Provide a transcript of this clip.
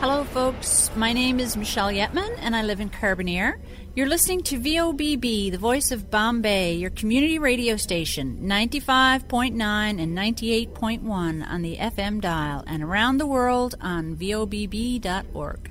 Hello, folks. My name is Michelle Yetman, and I live in Carbonear. You're listening to VOBB, the voice of Bombay, your community radio station, 95.9 and 98.1 on the FM dial, and around the world on vobb.org.